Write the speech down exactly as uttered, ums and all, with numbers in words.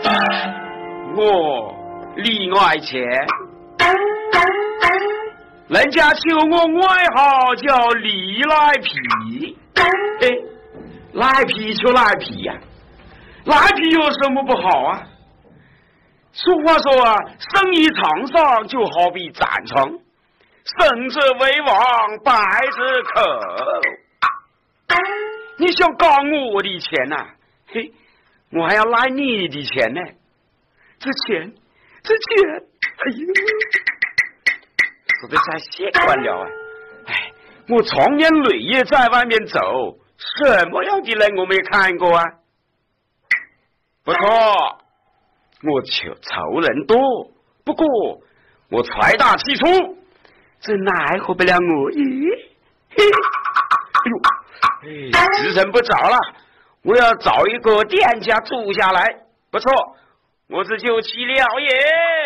我李爱钱，人家求我外号叫李赖皮。哎，赖皮就赖皮呀、啊，赖皮有什么不好啊？俗话说啊，生意场上就好比战场，胜者为王，败者可。你想搞我的钱呐、啊？嘿，我还要赖你的钱呢。这钱，这钱，哎呦，实在太习惯了啊！哎，我长年累月在外面走，什么样的人我没看过啊？不错，我求仇人多，不过我财大气粗，这奈何不了我咦？嘿，哎呦，哎，时辰不早了，我要找一个店家住下来。不错。我这就去了耶。